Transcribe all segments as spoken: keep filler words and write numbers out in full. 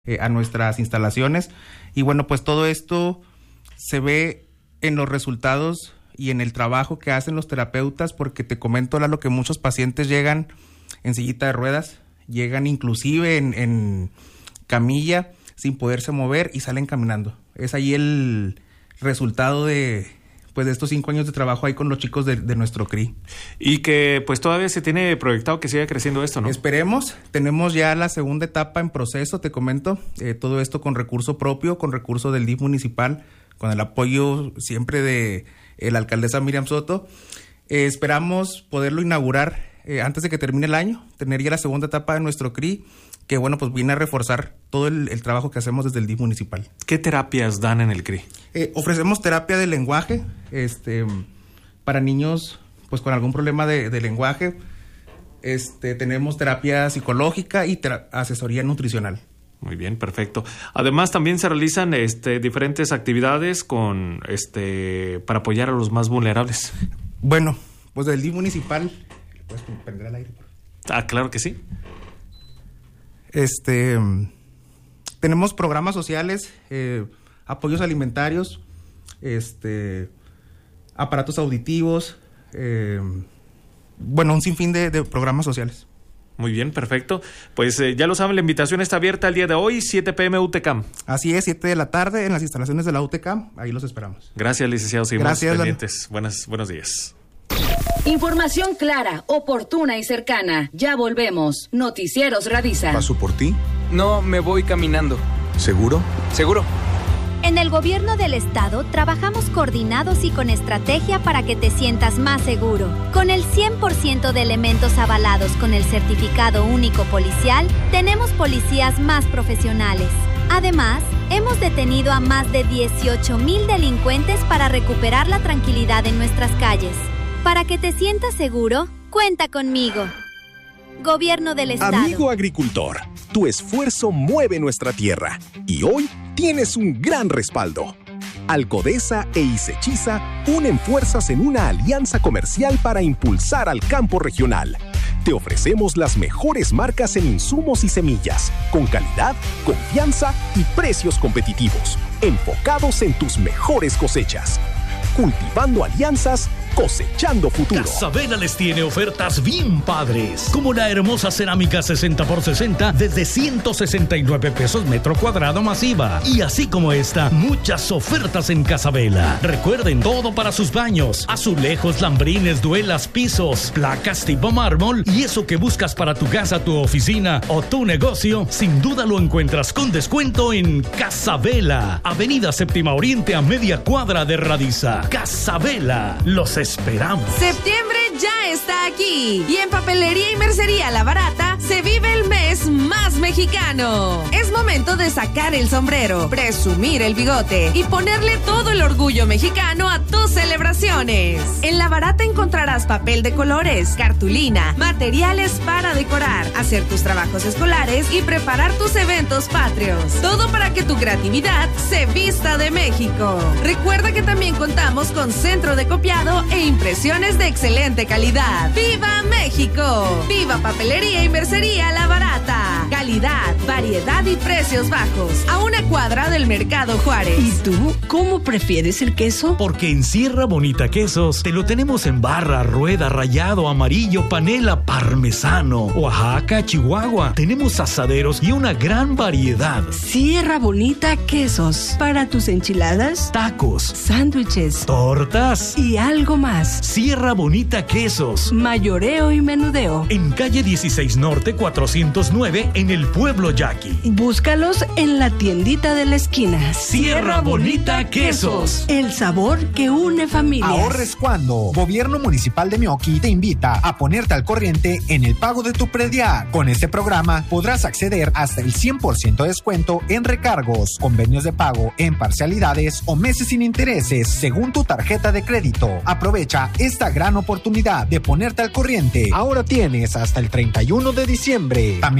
eh, a nuestras instalaciones. Y bueno, pues todo esto se ve en los resultados y en el trabajo que hacen los terapeutas, porque te comento, Lalo, que muchos pacientes llegan en sillita de ruedas, llegan inclusive en, en camilla sin poderse mover y salen caminando. Es ahí el resultado de, pues, de estos cinco años de trabajo ahí con los chicos de, de nuestro C R I. Y que pues todavía se tiene proyectado que siga creciendo esto, ¿no? Esperemos. Tenemos ya la segunda etapa en proceso, te comento. Eh, todo esto con recurso propio, con recurso del D I F municipal, con el apoyo siempre de eh, la alcaldesa Miriam Soto. Eh, esperamos poderlo inaugurar eh, antes de que termine el año, tener ya la segunda etapa de nuestro C R I, que bueno, pues viene a reforzar todo el, el trabajo que hacemos desde el D I F municipal. ¿Qué terapias dan en el C R I? Eh, ofrecemos terapia de lenguaje, este, para niños pues con algún problema de, de lenguaje. Este, tenemos terapia psicológica y tera- asesoría nutricional. Muy bien, perfecto. Además, también se realizan este, diferentes actividades con este para apoyar a los más vulnerables. Bueno, pues del D I F municipal, ¿puedes prender el aire? Ah, claro que sí. Este, tenemos programas sociales, eh, apoyos alimentarios, este, aparatos auditivos, eh, bueno, un sinfín de, de programas sociales. Muy bien, perfecto. Pues eh, ya lo saben, la invitación está abierta el día de hoy, siete p m U T C A M. Así es, siete de la tarde en las instalaciones de la U T C A M, ahí los esperamos. Gracias, licenciado. Seguimos Gracias, pendientes. Buenas, buenos días. Información clara, oportuna y cercana. Ya volvemos. Noticieros Radisa. ¿Paso por ti? No, me voy caminando. ¿Seguro? ¿Seguro? En el gobierno del estado trabajamos coordinados y con estrategia para que te sientas más seguro. Con el cien por ciento de elementos avalados con el certificado único policial, tenemos policías más profesionales. Además, hemos detenido a más de dieciocho mil delincuentes para recuperar la tranquilidad en nuestras calles. Para que te sientas seguro, cuenta conmigo. Gobierno del Estado. Amigo agricultor, tu esfuerzo mueve nuestra tierra y hoy tienes un gran respaldo. Alcodesa e Isechiza unen fuerzas en una alianza comercial para impulsar al campo regional. Te ofrecemos las mejores marcas en insumos y semillas, con calidad, confianza y precios competitivos, enfocados en tus mejores cosechas. Cultivando alianzas, cosechando futuro. Casabela les tiene ofertas bien padres, como la hermosa cerámica sesenta por sesenta desde ciento sesenta y nueve pesos metro cuadrado masiva. Y así como esta, muchas ofertas en Casabela. Recuerden, todo para sus baños: azulejos, lambrines, duelas, pisos, placas tipo mármol. Y eso que buscas para tu casa, tu oficina o tu negocio, sin duda lo encuentras con descuento en Casabela. Avenida Séptima Oriente, a media cuadra de Radisa. Casabela, los esperamos. Septiembre ya está aquí y en Papelería y Mercería La Barata se vive el mes más mexicano. Es momento de sacar el sombrero, presumir el bigote y ponerle todo el orgullo mexicano a tus celebraciones. En La Barata encontrarás papel de colores, cartulina, materiales para decorar, hacer tus trabajos escolares y preparar tus eventos patrios. Todo para que tu creatividad se vista de México. Recuerda que también contamos con centro de copiado e impresiones de excelente calidad. ¡Viva México! ¡Viva Papelería y Mercería La Barata! Calidad, variedad y precios bajos. A una cuadra del Mercado Juárez. ¿Y tú cómo prefieres el queso? Porque en Sierra Bonita Quesos te lo tenemos en barra, rueda, rallado, amarillo, panela, parmesano, Oaxaca, Chihuahua. Tenemos asaderos y una gran variedad. Sierra Bonita Quesos. Para tus enchiladas, tacos, sándwiches, tortas y algo más. Sierra Bonita Quesos. Mayoreo y menudeo. En calle dieciséis Norte cuatrocientos nueve, en el pueblo Yaqui. Búscalos en la tiendita de la esquina. Sierra Bonita Quesos. El sabor que une familias. Ahorres cuando. Gobierno Municipal de Meoqui te invita a ponerte al corriente en el pago de tu predial. Con este programa podrás acceder hasta el cien por ciento de descuento en recargos, convenios de pago en parcialidades o meses sin intereses según tu tarjeta de crédito. Aprovecha esta gran oportunidad de ponerte al corriente. Ahora tienes hasta el treinta y uno de diciembre. También aplica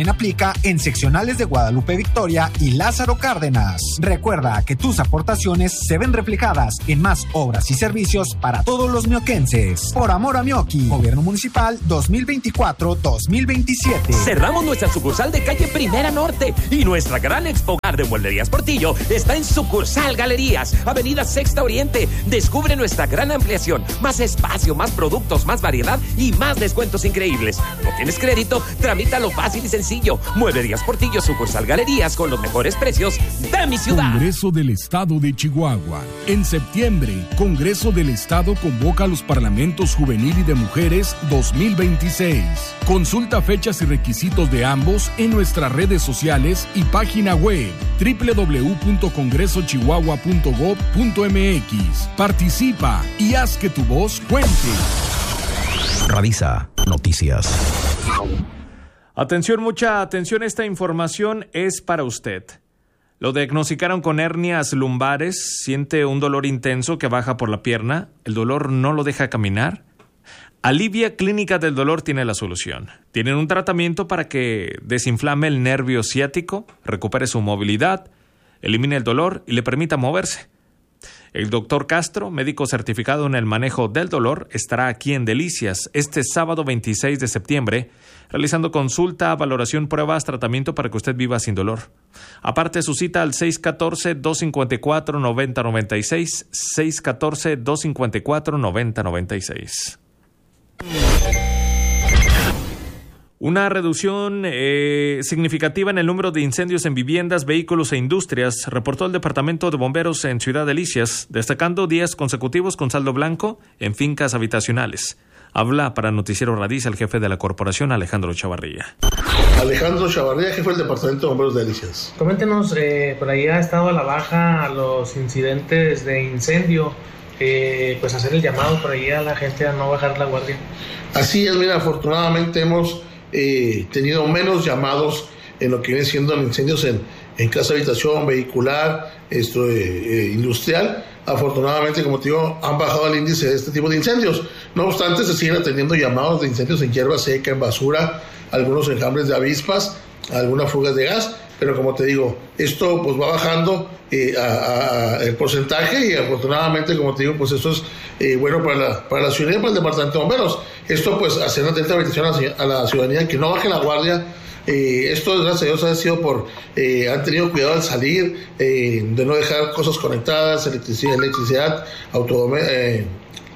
Ahora en seccionales de Guadalupe Victoria y Lázaro Cárdenas. Recuerda que tus aportaciones se ven reflejadas en más obras y servicios para todos los mioquenses. Por amor a Mioqui, Gobierno Municipal dos mil veinticuatro dos mil veintisiete. Cerramos nuestra sucursal de calle Primera Norte y nuestra gran expo de Mueblerías Portillo está en sucursal Galerías, Avenida Sexta Oriente. Descubre nuestra gran ampliación, más espacio, más productos, más variedad y más descuentos increíbles. ¿No tienes crédito? Tramítalo fácil y sencillo. Mueblerías Portillo, sucursal Galerías, con los mejores precios de mi ciudad. Congreso del Estado de Chihuahua. En septiembre, Congreso del Estado convoca a los parlamentos juvenil y de mujeres dos mil veintiséis. Consulta fechas y requisitos de ambos en nuestras redes sociales y página web doble u doble u doble u punto congreso chihuahua punto gob punto m x. Participa y haz que tu voz cuente. Radisa Noticias. Atención, mucha atención, esta información es para usted. Lo diagnosticaron con hernias lumbares, siente un dolor intenso que baja por la pierna, el dolor no lo deja caminar. Alivia Clínica del Dolor tiene la solución. Tienen un tratamiento para que desinflame el nervio ciático, recupere su movilidad, elimine el dolor y le permita moverse. El doctor Castro, médico certificado en el manejo del dolor, estará aquí en Delicias este sábado veintiséis de septiembre, realizando consulta, valoración, pruebas, tratamiento para que usted viva sin dolor. Aparte su cita al seis uno cuatro, dos cinco cuatro, nueve cero nueve seis, seis uno cuatro, dos cinco cuatro, nueve cero nueve seis. Una reducción eh, significativa en el número de incendios en viviendas, vehículos e industrias, reportó el Departamento de Bomberos en Ciudad Delicias, destacando días consecutivos con saldo blanco en fincas habitacionales. Habla para Noticiero Radisa el jefe de la corporación, Alejandro Chavarría. Alejandro Chavarría, jefe del Departamento de Bomberos de Delicias. Coméntenos, eh, por ahí ha estado a la baja los incidentes de incendio. Eh, pues hacer el llamado por ahí a la gente a no bajar la guardia. Así es, mira, afortunadamente hemos eh, tenido menos llamados en lo que viene siendo incendios en, en casa, habitación, vehicular, esto, eh, eh, industrial. Afortunadamente, como te digo, han bajado el índice de este tipo de incendios. No obstante, se siguen atendiendo llamados de incendios en hierba seca, en basura, algunos enjambres de avispas, algunas fugas de gas. Pero como te digo, esto pues va bajando eh, a, a, el porcentaje y afortunadamente, como te digo, pues esto es eh, bueno para la, para la ciudadanía, para el Departamento de Bomberos. Esto pues hacer una atenta invitación a la, a la ciudadanía que no baje la guardia. Eh, esto, gracias a Dios, ha sido por, eh, han tenido cuidado al salir, eh, de no dejar cosas conectadas, electricidad, electricidad autodoméstica. Eh,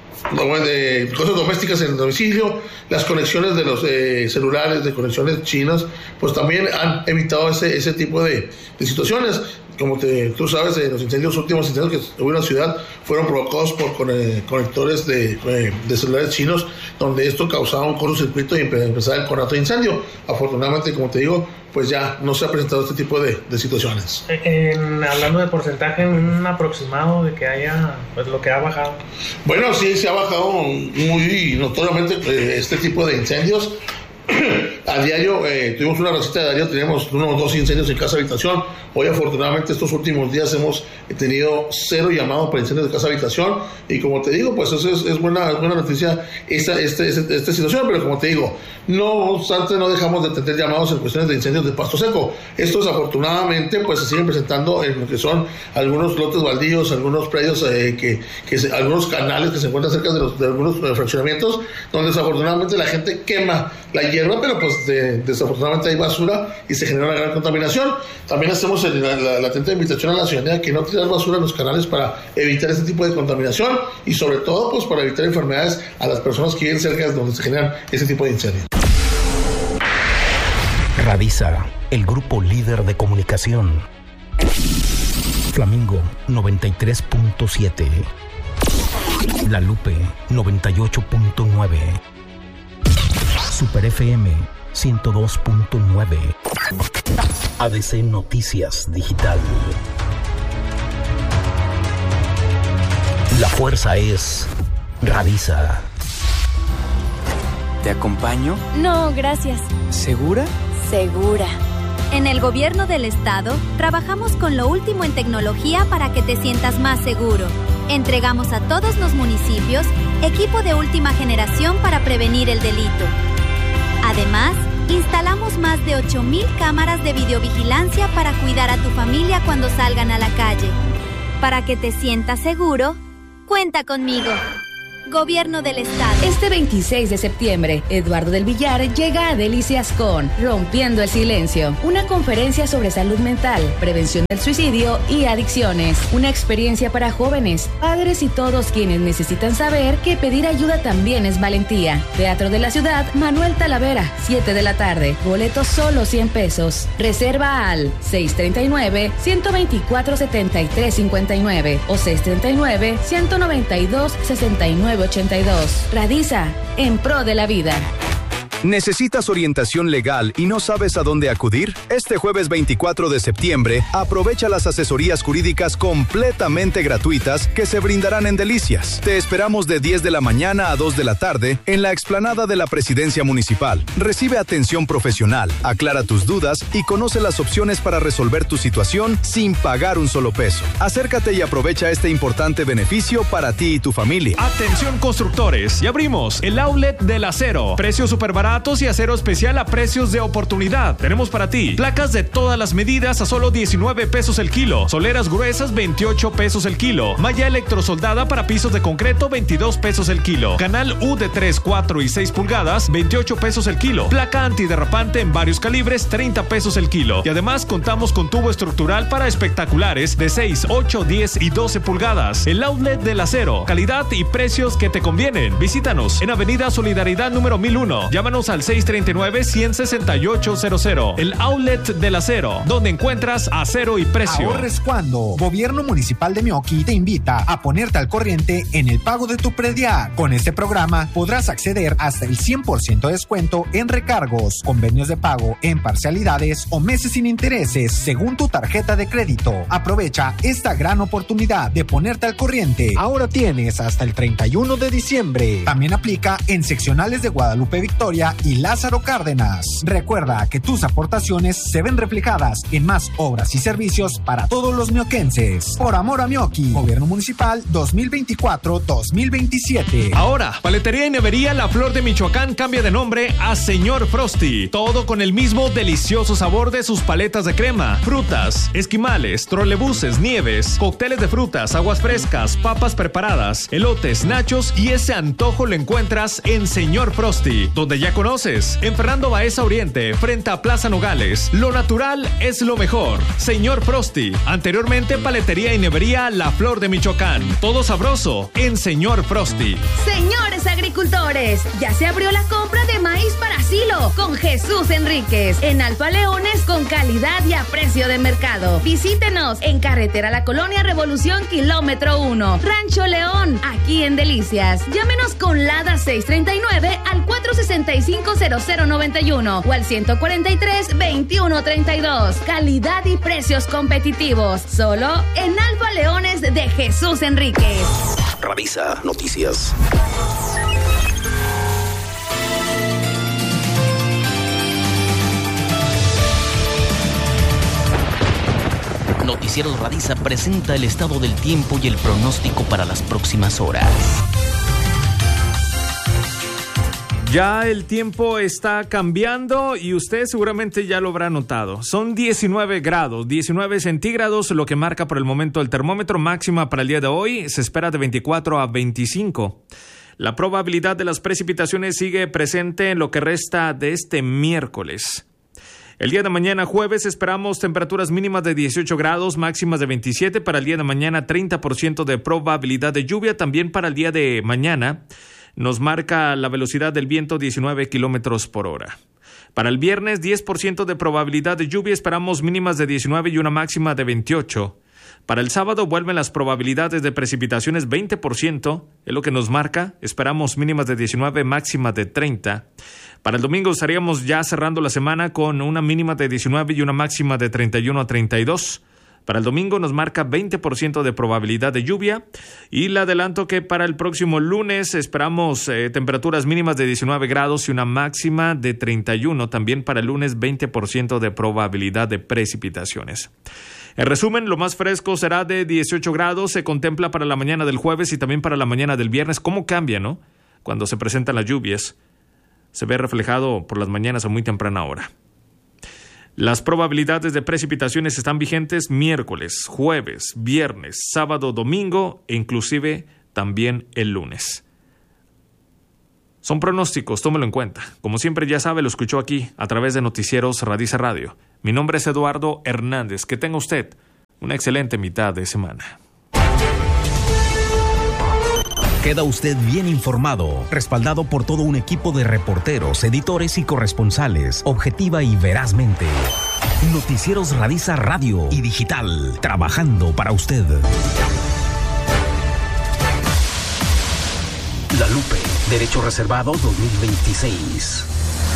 de cosas domésticas en el domicilio, las conexiones de los eh, celulares, de conexiones chinas, pues también han evitado ese, ese tipo de, de situaciones. Como te, tú sabes, eh, los incendios, últimos incendios que hubo en la ciudad fueron provocados por con, eh, conectores de, eh, de celulares chinos, donde esto causaba un cortocircuito y empezaba el conato de incendio. Afortunadamente, como te digo, pues ya no se ha presentado este tipo de, de situaciones. En, hablando de porcentaje, un aproximado de que haya, pues lo que ha bajado. Bueno, sí, se ha bajado muy notoriamente eh, este tipo de incendios. A diario, eh, tuvimos una receta de diario, teníamos unos dos incendios en casa habitación. Hoy afortunadamente estos últimos días hemos tenido cero llamados para incendios de casa habitación y como te digo, pues eso es, es buena, buena noticia esta, esta, esta, esta situación, pero como te digo, no obstante no dejamos de tener llamados en cuestiones de incendios de pasto seco. Estos afortunadamente pues se siguen presentando en lo que son algunos lotes baldíos, algunos predios, eh, que, que se, algunos canales que se encuentran cerca de, los, de algunos eh, fraccionamientos, donde desafortunadamente la gente quema la hierba, pero pues de, desafortunadamente hay basura y se genera una gran contaminación. También hacemos el, la, la, la atenta invitación a la ciudadanía que no tirar basura en los canales para evitar este tipo de contaminación y sobre todo pues para evitar enfermedades a las personas que viven cerca de donde se generan ese tipo de incendios. Radisa, el grupo líder de comunicación. Flamingo noventa y tres punto siete. La Lupe noventa y ocho punto nueve. Super F M ciento dos punto nueve. A D C Noticias Digital. La fuerza es Radisa. ¿Te acompaño? No, gracias. ¿Segura? Segura. En el Gobierno del Estado, trabajamos con lo último en tecnología para que te sientas más seguro. Entregamos a todos los municipios equipo de última generación para prevenir el delito. Además, Instalamos más de ocho mil cámaras de videovigilancia para cuidar a tu familia cuando salgan a la calle. Para que te sientas seguro, cuenta conmigo. Gobierno del Estado. Este veintiséis de septiembre, Eduardo del Villar llega a Delicias con Rompiendo el Silencio, una conferencia sobre salud mental, prevención del suicidio y adicciones. Una experiencia para jóvenes, padres y todos quienes necesitan saber que pedir ayuda también es valentía. Teatro de la Ciudad, Manuel Talavera, siete de la tarde. Boletos solo cien pesos. Reserva al seis tres nueve, uno dos cuatro, siete tres cinco nueve o seis tres nueve, uno nueve dos, seis nueve ochenta y dos. Radisa, en pro de la vida. ¿Necesitas orientación legal y no sabes a dónde acudir? Este jueves veinticuatro de septiembre, aprovecha las asesorías jurídicas completamente gratuitas que se brindarán en Delicias. Te esperamos de diez de la mañana a dos de la tarde en la explanada de la Presidencia Municipal. Recibe atención profesional, aclara tus dudas y conoce las opciones para resolver tu situación sin pagar un solo peso. Acércate y aprovecha este importante beneficio para ti y tu familia. Atención constructores, y abrimos el outlet del acero. Precios super baratos y acero especial a precios de oportunidad. Tenemos para ti placas de todas las medidas a solo diecinueve pesos el kilo. Soleras gruesas, veintiocho pesos el kilo. Malla electrosoldada para pisos de concreto, veintidós pesos el kilo. Canal U de tres, cuatro y seis pulgadas, veintiocho pesos el kilo. Placa antiderrapante en varios calibres, treinta pesos el kilo. Y además contamos con tubo estructural para espectaculares de seis, ocho, diez y doce pulgadas. El outlet del acero. Calidad y precios que te convienen. Visítanos en Avenida Solidaridad número mil uno. Llámanos al seis tres nueve, uno cero seis ocho cero cero. El outlet del acero, donde encuentras acero y precio. Ahorres cuando. Gobierno Municipal de Meoqui te invita a ponerte al corriente en el pago de tu predial. Con este programa podrás acceder hasta el cien por ciento de descuento en recargos, convenios de pago en parcialidades o meses sin intereses según tu tarjeta de crédito. Aprovecha esta gran oportunidad de ponerte al corriente. Ahora tienes hasta el treinta y uno de diciembre. También aplica en seccionales de Guadalupe Victoria y Lázaro Cárdenas. Recuerda que tus aportaciones se ven reflejadas en más obras y servicios para todos los mioquenses. Por amor a Meoqui, Gobierno Municipal dos mil veinticuatro dos mil veintisiete. Ahora, Paletería y Nevería La Flor de Michoacán cambia de nombre a Señor Frosty. Todo con el mismo delicioso sabor de sus paletas de crema, frutas, esquimales, trolebuses, nieves, cócteles de frutas, aguas frescas, papas preparadas, elotes, nachos y ese antojo lo encuentras en Señor Frosty, donde ya conoces, en Fernando Baeza Oriente, frente a Plaza Nogales. Lo natural es lo mejor. Señor Frosty, anteriormente Paletería y Nevería La Flor de Michoacán. Todo sabroso en Señor Frosty. Señores agricultores, ya se abrió la compra de maíz para silo con Jesús Enríquez en Alfa Leones con calidad y a precio de mercado. Visítenos en Carretera La Colonia Revolución Kilómetro uno, Rancho León, aquí en Delicias. Llámenos con Lada seis treinta y nueve al cuatro sesenta y cinco cero cero noventa y uno o al ciento cuarenta y tres veintiuno treinta y dos. Calidad y precios competitivos, solo en Alfa Leones de Jesús Enríquez. Radisa Noticias. Noticiero Radisa presenta el estado del tiempo y el pronóstico para las próximas horas. Ya el tiempo está cambiando y usted seguramente ya lo habrá notado. Son diecinueve grados, diecinueve centígrados, lo que marca por el momento el termómetro. Máxima para el día de hoy se espera de veinticuatro a veinticinco. La probabilidad de las precipitaciones sigue presente en lo que resta de este miércoles. El día de mañana jueves esperamos temperaturas mínimas de dieciocho grados, máximas de veintisiete. Para el día de mañana treinta por ciento de probabilidad de lluvia. También para el día de mañana nos marca la velocidad del viento diecinueve kilómetros por hora. Para el viernes diez por ciento de probabilidad de lluvia, esperamos mínimas de diecinueve y una máxima de veintiocho. Para el sábado vuelven las probabilidades de precipitaciones veinte por ciento, es lo que nos marca, esperamos mínimas de diecinueve, máximas de treinta. Para el domingo estaríamos ya cerrando la semana con una mínima de diecinueve y una máxima de treinta y uno a treinta y dos. Para el domingo nos marca veinte por ciento de probabilidad de lluvia y le adelanto que para el próximo lunes esperamos eh, temperaturas mínimas de diecinueve grados y una máxima de treinta y uno. También para el lunes veinte por ciento de probabilidad de precipitaciones. En resumen, lo más fresco será de dieciocho grados, se contempla para la mañana del jueves y también para la mañana del viernes. ¿Cómo cambia, no? Cuando se presentan las lluvias. se ve reflejado por las mañanas a muy temprana hora. Las probabilidades de precipitaciones están vigentes miércoles, jueves, viernes, sábado, domingo e inclusive también el lunes. Son pronósticos, tómelo en cuenta. Como siempre ya sabe, lo escuchó aquí a través de Noticieros Radiza Radio. Mi nombre es Eduardo Hernández. Que tenga usted una excelente mitad de semana. Queda usted bien informado, respaldado por todo un equipo de reporteros, editores y corresponsales, objetiva y verazmente. Noticieros Radiza Radio y Digital, trabajando para usted. La Lupe, Derecho Reservado dos mil veintiséis.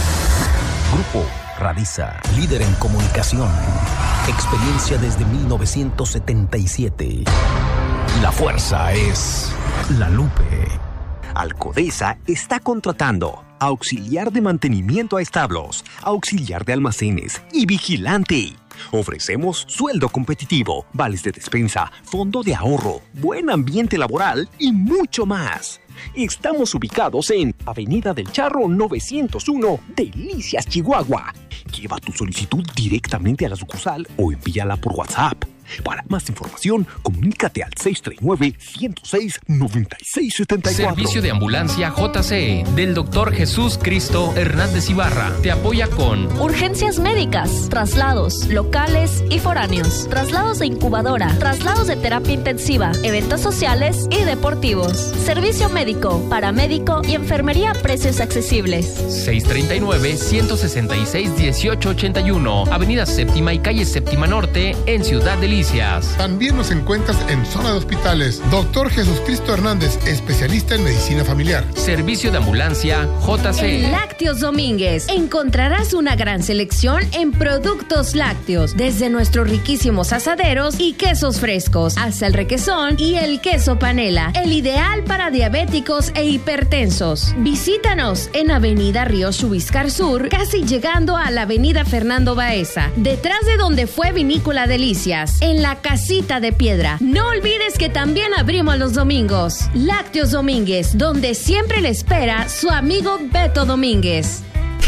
Grupo Radiza, líder en comunicación. Experiencia desde mil novecientos setenta y siete. La fuerza es La Lupe. Alcodesa está contratando auxiliar de mantenimiento a establos, auxiliar de almacenes y vigilante. Ofrecemos sueldo competitivo, vales de despensa, fondo de ahorro, buen ambiente laboral y mucho más. Estamos ubicados en Avenida del Charro novecientos uno, Delicias, Chihuahua. Lleva tu solicitud directamente a la sucursal o envíala por WhatsApp. Para más información, comunícate al seis tres nueve, ciento seis, noventa y seis setenta y cuatro. Servicio de ambulancia J C E del doctor Jesús Cristo Hernández Ibarra. Te apoya con urgencias médicas, traslados locales y foráneos, traslados de incubadora, traslados de terapia intensiva, eventos sociales y deportivos. Servicio médico, paramédico y enfermería a precios accesibles. seis tres nueve, ciento sesenta y seis, dieciocho ochenta y uno, Avenida Séptima y Calle Séptima Norte, en Ciudad Delicias. También nos encuentras en zona de hospitales. Doctor Jesús Cristo Hernández, especialista en medicina familiar. Servicio de ambulancia J C E. En Lácteos Domínguez encontrarás una gran selección en productos lácteos, desde nuestros riquísimos asaderos y quesos frescos, hasta el requesón y el queso panela, el ideal para diabéticos e hipertensos. Visítanos en Avenida Río Chubiscar Sur, casi llegando a la Avenida Fernando Baeza, detrás de donde fue Vinícola Delicias. En la casita de piedra. No olvides que también abrimos los domingos. Lácteos Domínguez, donde siempre le espera su amigo Beto Domínguez.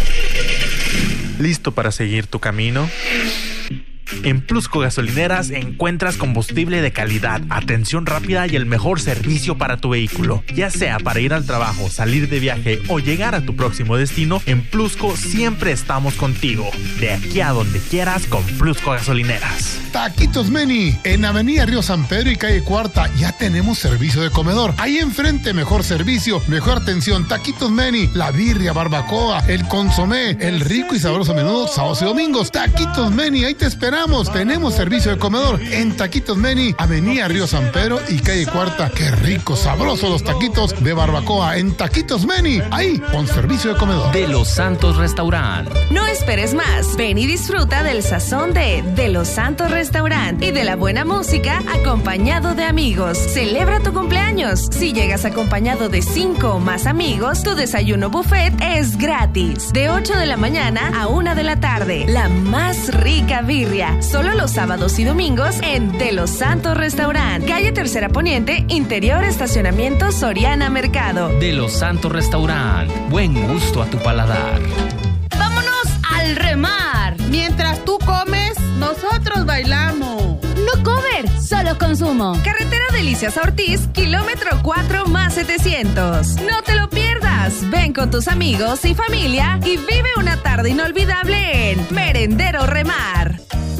¿Listo para seguir tu camino? En Plusco Gasolineras encuentras combustible de calidad, atención rápida y el mejor servicio para tu vehículo. Ya sea para ir al trabajo, salir de viaje o llegar a tu próximo destino, en Plusco siempre estamos contigo. De aquí a donde quieras con Plusco Gasolineras. Taquitos Meni, en Avenida Río San Pedro y Calle Cuarta, ya tenemos servicio de comedor. Ahí enfrente, mejor servicio, mejor atención. Taquitos Meni, la birria, barbacoa, el consomé, el rico y sabroso menudo, sábados y domingos. Taquitos Meni, ahí te esperamos. Tenemos servicio de comedor en Taquitos Meni, Avenida Río San Pedro y Calle Cuarta. Qué rico, sabroso los taquitos de barbacoa en Taquitos Meni, ahí con servicio de comedor. De Los Santos Restaurant. No esperes más. Ven y disfruta del sazón de De Los Santos Restaurant y de la buena música acompañado de amigos. Celebra tu cumpleaños. Si llegas acompañado de cinco o más amigos, tu desayuno buffet es gratis. De ocho de la mañana a una de la tarde. La más rica birria. Solo los sábados y domingos en De Los Santos Restaurant. Calle Tercera Poniente, interior estacionamiento Soriana Mercado. De Los Santos Restaurant. Buen gusto a tu paladar. ¡Vámonos al remar! Mientras tú comes, nosotros bailamos. No comer, solo consumo. Carretera Delicias a Ortiz, kilómetro cuatro más setecientos. No te lo pierdas. Ven con tus amigos y familia y vive una tarde inolvidable en Merendero Remar.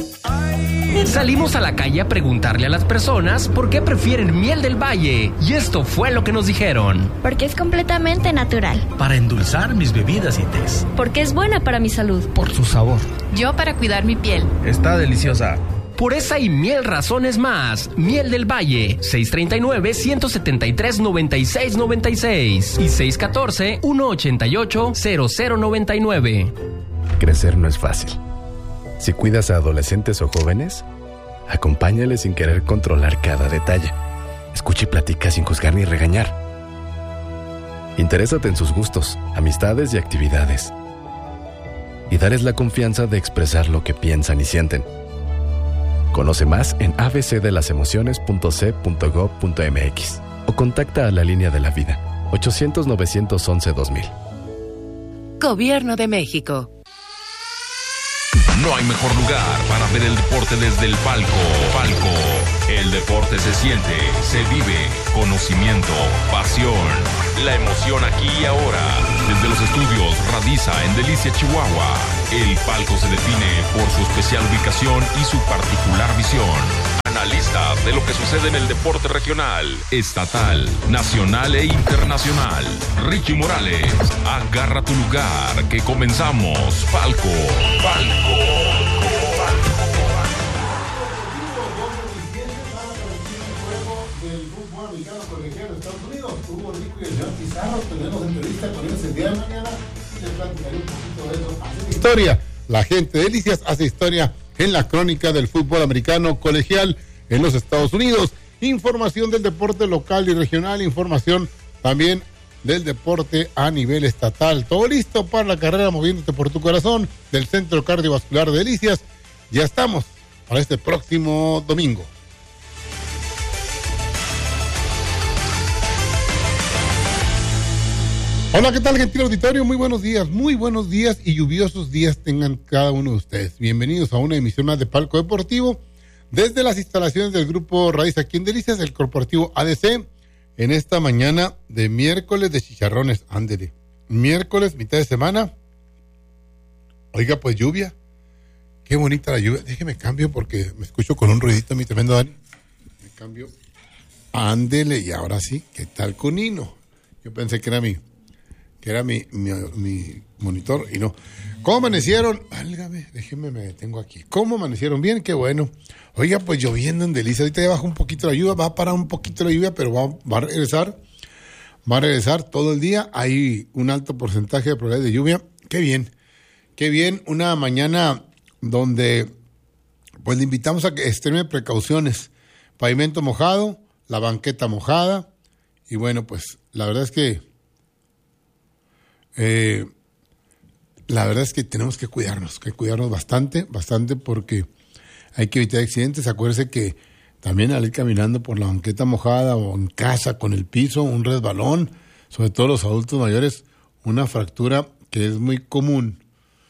Salimos a la calle a preguntarle a las personas por qué prefieren miel del valle. Y esto fue lo que nos dijeron. Porque es completamente natural. Para endulzar mis bebidas y tés. Porque es buena para mi salud. Por su sabor. Yo para cuidar mi piel. Está deliciosa. Por esa y mil razones más. Miel del Valle, seis tres nueve, uno siete tres, nueve seis nueve seis y seis uno cuatro, uno ocho ocho, cero cero nueve nueve. Crecer no es fácil. Si cuidas a adolescentes o jóvenes, acompáñales sin querer controlar cada detalle. Escucha y platica sin juzgar ni regañar. Interésate en sus gustos, amistades y actividades. Y dales la confianza de expresar lo que piensan y sienten. Conoce más en a b c de las emociones punto c punto gob punto m x o contacta a la línea de la vida ochocientos, novecientos once, dos mil. Gobierno de México. No hay mejor lugar para ver el deporte desde el palco. Palco. El deporte se siente, se vive. Conocimiento, pasión. La emoción aquí y ahora. Desde los estudios Radiza en Delicia, Chihuahua. El palco se define por su especial ubicación y su particular visión. Analistas de lo que sucede en el deporte regional, estatal, nacional e internacional. Richie Morales, agarra tu lugar que comenzamos. Palco, palco. Del fútbol americano colegial de Estados Unidos, Hugo Rico y el señor Pizarro. Tenemos entrevista con ellos el día de mañana y les platicaré un poquito de eso. Hace historia, la gente de Delicias hace historia en la crónica del fútbol americano colegial en los Estados Unidos. Información del deporte local y regional, información también del deporte a nivel estatal. Todo listo para la carrera Moviéndote por tu Corazón del Centro Cardiovascular de Delicias. Ya estamos para este próximo domingo. Hola, ¿qué tal, gentil auditorio? Muy buenos días, muy buenos días y lluviosos días tengan cada uno de ustedes. Bienvenidos a una emisión más de Palco Deportivo desde las instalaciones del Grupo Raíz aquí en Delicias, el corporativo A D C, en esta mañana de miércoles de chicharrones. Ándele, miércoles, mitad de semana. Oiga, pues lluvia. Qué bonita la lluvia. Déjeme cambio porque me escucho con un ruidito, mi tremendo Dani. Me cambio. Ándele, y ahora sí, ¿qué tal con Nino? Yo pensé que era mi... que era mi, mi, mi monitor, y no. ¿Cómo amanecieron? Válgame, déjenme, me detengo aquí. ¿Cómo amanecieron? Bien, qué bueno. Oiga, pues lloviendo en Delicias, ahorita ya baja un poquito la lluvia, va a parar un poquito la lluvia, pero va, va a regresar, va a regresar todo el día. Hay un alto porcentaje de probabilidad de lluvia. Qué bien, qué bien. Una mañana donde, pues le invitamos a que extreme precauciones. Pavimento mojado, la banqueta mojada, y bueno, pues la verdad es que Eh, la verdad es que tenemos que cuidarnos, que cuidarnos bastante, bastante porque hay que evitar accidentes. Acuérdense que también al ir caminando por la banqueta mojada o en casa con el piso, un resbalón, sobre todo los adultos mayores, una fractura que es muy común,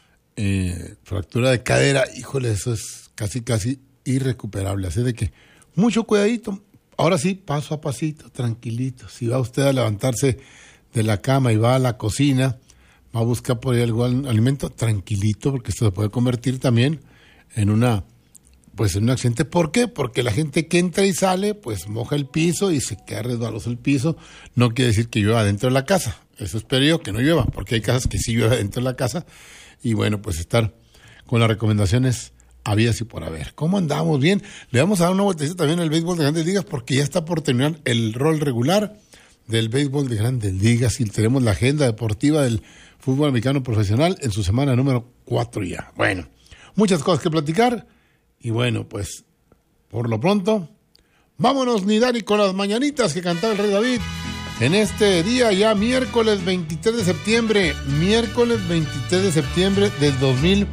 eh, fractura de cadera, híjole, eso es casi, casi irrecuperable. Así de que mucho cuidadito. Ahora sí, paso a pasito, tranquilito. Si va usted a levantarse de la cama y va a la cocina, va a buscar por ahí algún alimento, tranquilito, porque esto se puede convertir también en una, pues en un accidente. ¿Por qué? Porque la gente que entra y sale, pues moja el piso y se queda resbaloso el piso. No quiere decir que llueva dentro de la casa. Eso espero yo, que no llueva, porque hay casas que sí llueve dentro de la casa. Y bueno, pues estar con las recomendaciones habidas y por haber. ¿Cómo andamos? Bien. Le vamos a dar una vueltecita también al béisbol de Grandes Ligas, porque ya está por terminar el rol regular del béisbol de Grandes Ligas y tenemos la agenda deportiva del fútbol americano profesional en su semana número cuatro ya. Bueno, muchas cosas que platicar y bueno, pues por lo pronto, vámonos, Nidari, con las mañanitas que cantaba el Rey David en este día ya miércoles veintitrés de septiembre, miércoles veintitrés de septiembre del dos mil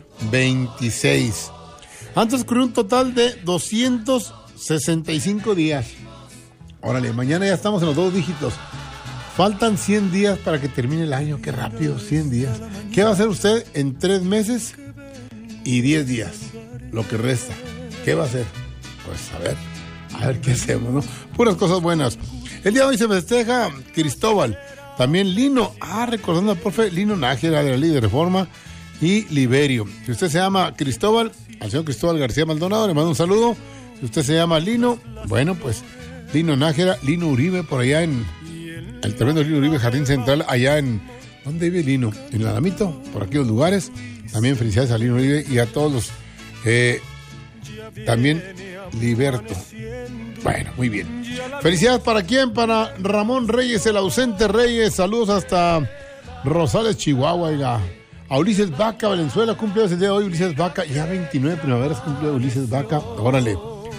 veintiséis. Han transcurrido un total de doscientos sesenta y cinco días. Órale, mañana ya estamos en los dos dígitos. Faltan cien días para que termine el año. Qué rápido, cien días. ¿Qué va a hacer usted en tres meses y diez días? Lo que resta. ¿Qué va a hacer? Pues a ver, a ver qué hacemos, ¿no? Puras cosas buenas. El día de hoy se festeja Cristóbal. También Lino. Ah, recordando al profe Lino Nájera de la Ley de Reforma y Liberio. Si usted se llama Cristóbal, al señor Cristóbal García Maldonado, le mando un saludo. Si usted se llama Lino, bueno, pues Lino Nájera, Lino Uribe, por allá en el tremendo Lino Uribe, Jardín Central, allá en, ¿dónde vive Lino? En el Alamito, por aquellos lugares. También felicidades a Lino Uribe y a todos los, eh, también Liberto. Bueno, muy bien. Felicidades para quién, para Ramón Reyes, el ausente Reyes. Saludos hasta Rosales, Chihuahua. Oiga. A Ulises Vaca, Valenzuela, cumpleaños el día de hoy, Ulises Vaca. Ya veintinueve primaveras cumple Ulises Vaca. Órale.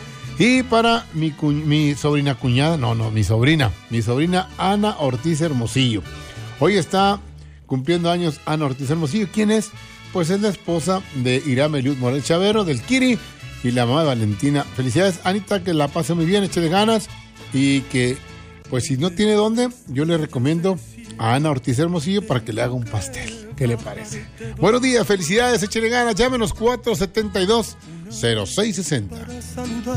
Y para mi, cu- mi sobrina cuñada, no, no, mi sobrina, mi sobrina Ana Ortiz Hermosillo. Hoy está cumpliendo años Ana Ortiz Hermosillo. ¿Quién es? Pues es la esposa de Irán Eliud Morel Chavero, del Kiri, y la mamá de Valentina. Felicidades, Anita, que la pase muy bien, échale ganas, y que, pues si no tiene dónde, yo le recomiendo a Ana Ortiz Hermosillo para que le haga un pastel. ¿Qué le parece? Buenos días, felicidades, échenle ganas, llámenos cuatro siete dos, cero seis seis cero.